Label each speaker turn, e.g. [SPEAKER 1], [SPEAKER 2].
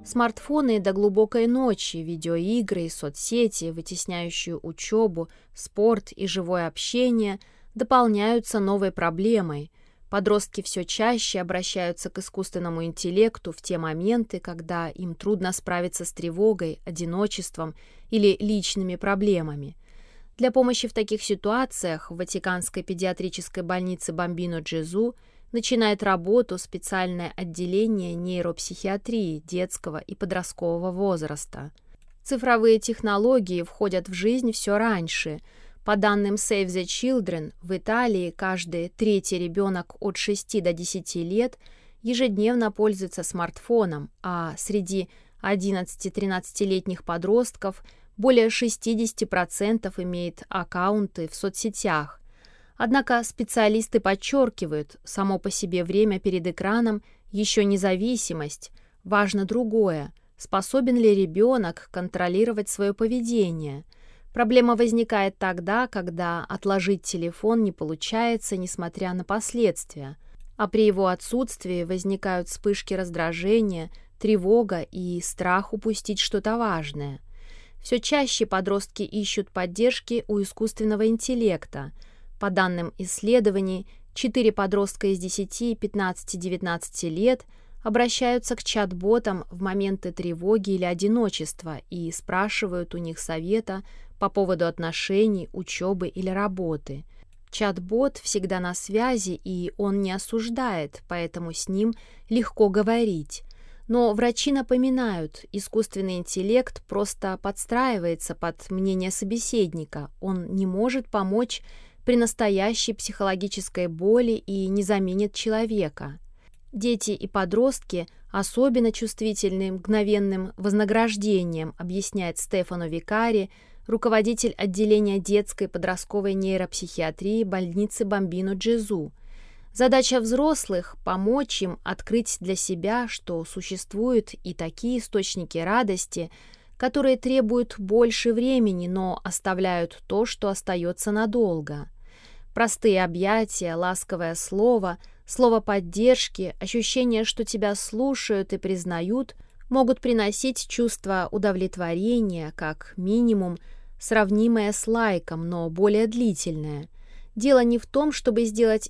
[SPEAKER 1] Смартфоны до глубокой ночи, видеоигры и соцсети, вытесняющие учебу, спорт и живое общение, дополняются новой проблемой. Подростки все чаще обращаются к искусственному интеллекту в те моменты, когда им трудно справиться с тревогой, одиночеством или личными проблемами. Для помощи в таких ситуациях в Ватиканской педиатрической больнице Бамбино Джезу начинает работу специальное отделение нейропсихиатрии детского и подросткового возраста. Цифровые технологии входят в жизнь все раньше. По данным Save the Children, в Италии каждый третий ребенок от 6 до 10 лет ежедневно пользуется смартфоном, а среди 11-13-летних подростков более 60% имеет аккаунты в соцсетях. Однако специалисты подчеркивают, само по себе время перед экраном еще не зависимость. Важно другое – способен ли ребенок контролировать свое поведение. Проблема возникает тогда, когда отложить телефон не получается, несмотря на последствия. А при его отсутствии возникают вспышки раздражения, тревога и страх упустить что-то важное. Все чаще подростки ищут поддержки у искусственного интеллекта. По данным исследований, 4 подростка из 10, 15, 19 лет обращаются к чат-ботам в моменты тревоги или одиночества и спрашивают у них совета по поводу отношений, учебы или работы. Чат-бот всегда на связи, и он не осуждает, поэтому с ним легко говорить. Но врачи напоминают, искусственный интеллект просто подстраивается под мнение собеседника, он не может помочь при настоящей психологической боли и не заменит человека. Дети и подростки особенно чувствительны мгновенным вознаграждением, объясняет Стефано Викари, руководитель отделения детской и подростковой нейропсихиатрии больницы Бамбино Джезу. Задача взрослых – помочь им открыть для себя, что существуют и такие источники радости, которые требуют больше времени, но оставляют то, что остается надолго. Простые объятия, ласковое слово, слово поддержки, ощущение, что тебя слушают и признают, могут приносить чувство удовлетворения, как минимум, сравнимое с лайком, но более длительное. Дело не в том, чтобы сделать